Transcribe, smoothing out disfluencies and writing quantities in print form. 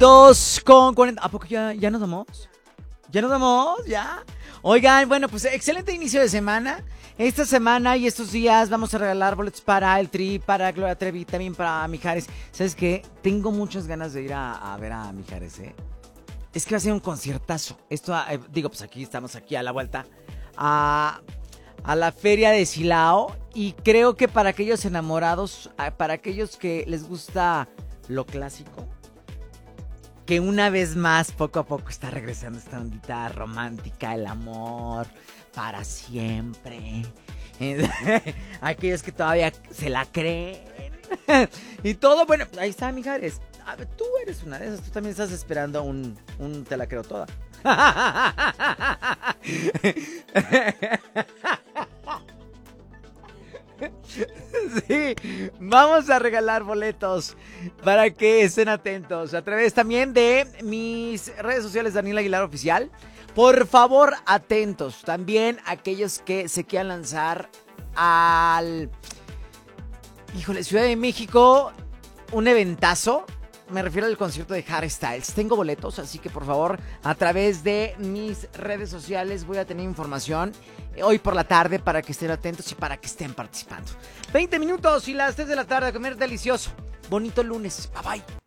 2:40. ¿A poco ya nos vamos? ¿Ya nos vamos? ¿Ya? Oigan, bueno, pues excelente inicio de semana. Esta semana y estos días vamos a regalar boletos para el Tri, para Gloria Trevi, también para Mijares. ¿Sabes qué? Tengo muchas ganas de ir a ver a Mijares, ¿eh? Es que va a ser un conciertazo. Esto, pues estamos aquí a la vuelta a la feria de Silao. Y creo que para aquellos enamorados, para aquellos que les gusta lo clásico, que una vez más, poco a poco, está regresando esta ondita romántica, el amor para siempre. Aquellos que todavía se la creen. Y todo, bueno, ahí está, Mijares. A ver, tú eres una de esas, tú también estás esperando un te la creo toda. Sí, vamos a regalar boletos para que estén atentos a través también de mis redes sociales, Daniel Aguilar Oficial. Por favor, atentos también aquellos que se quieran lanzar al Ciudad de México, un eventazo. Me refiero al concierto de Harry Styles. Tengo boletos, así que por favor, a través de mis redes sociales voy a tener información hoy por la tarde para que estén atentos y para que estén participando. 20 minutos y las 3 de la tarde a comer delicioso. Bonito lunes. Bye bye.